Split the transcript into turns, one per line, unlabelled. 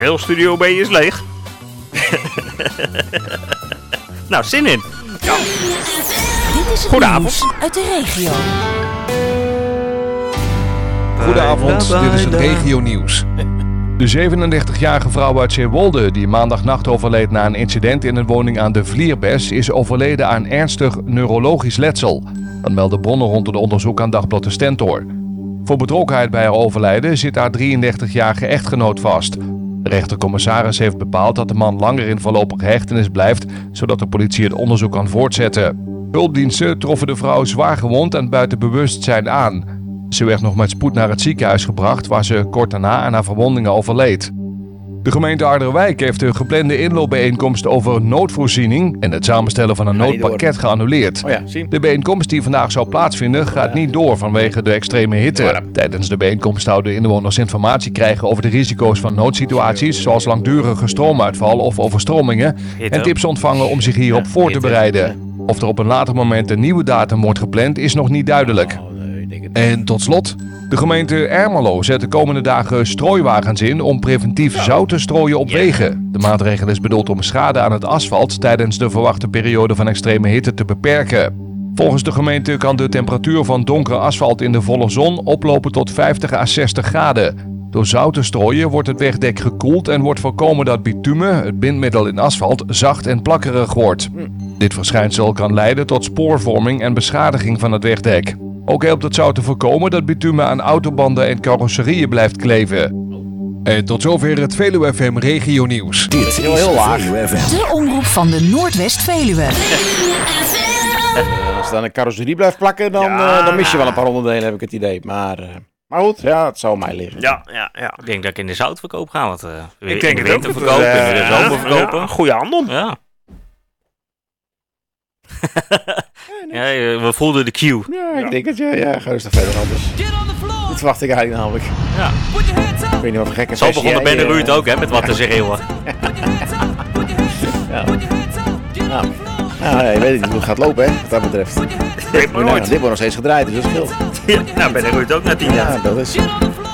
Heel Studio B is leeg. Nou, zin in. Ja.
Dit is het nieuws uit de regio.
Goedenavond, dit is het regionieuws. De 37-jarige vrouw uit Zeewolde, die maandagnacht overleed na een incident in een woning aan de Vlierbes, is overleden aan ernstig neurologisch letsel. Dat melden bronnen rond het onderzoek aan Dagblad de Stentor. Voor betrokkenheid bij haar overlijden zit haar 33-jarige echtgenoot vast. De rechtercommissaris heeft bepaald dat de man langer in voorlopige hechtenis blijft, zodat de politie het onderzoek kan voortzetten. Hulpdiensten troffen de vrouw zwaar gewond en buiten bewustzijn aan. Ze werd nog met spoed naar het ziekenhuis gebracht, waar ze kort daarna aan haar verwondingen overleed. De gemeente Harderwijk heeft de geplande inloopbijeenkomst over noodvoorziening en het samenstellen van een noodpakket geannuleerd. De bijeenkomst die vandaag zou plaatsvinden gaat niet door vanwege de extreme hitte. Tijdens de bijeenkomst zouden inwoners informatie krijgen over de risico's van noodsituaties, zoals langdurige stroomuitval of overstromingen, en tips ontvangen om zich hierop voor te bereiden. Of er op een later moment een nieuwe datum wordt gepland is nog niet duidelijk. En tot slot, de gemeente Ermelo zet de komende dagen strooiwagens in om preventief zout te strooien op wegen. De maatregel is bedoeld om schade aan het asfalt tijdens de verwachte periode van extreme hitte te beperken. Volgens de gemeente kan de temperatuur van donkere asfalt in de volle zon oplopen tot 50 à 60 graden. Door zout te strooien wordt het wegdek gekoeld en wordt voorkomen dat bitumen, het bindmiddel in asfalt, zacht en plakkerig wordt. Dit verschijnsel kan leiden tot spoorvorming en beschadiging van het wegdek. Ook helpt het zout te voorkomen dat bitumen aan autobanden en carrosserieën blijft kleven. En tot zover het Veluwe FM regionieuws.
Dit is heel laag.
De omroep van de Noordwest-Veluwe.
Als het aan een carrosserie blijft plakken, dan mis je wel een paar onderdelen, heb ik het idee. Maar goed, ja, het zou mij liggen.
Ja.
Ik denk dat ik in de zoutverkoop ga. Want,
Ik denk
in
het
de
ook.
winterverkoop, in de zomerverkopen.
Ja, goeie handel.
Ja. Ja, we voelden de cue.
Ja, ik denk het. Ja, ga rustig verder anders. Dit verwacht ik eigenlijk namelijk.
Ja.
Ik weet niet wat voor gekke
Zo begon de bende Ruud ook, hè, met wat te schreeuwen.
Ja, je weet niet hoe het gaat lopen, hè, wat dat betreft. Dit wordt nog steeds gedraaid, dus dat scheelt.
Ja, ben Ruud ook na 10 jaar.
Ja, dat is...